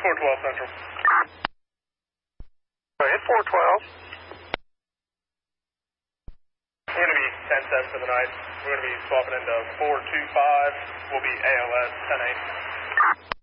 412 Central. Hit 412. We're going to be 10-7 for the night. We're going to be swapping into 425. We'll be ALS 10-8.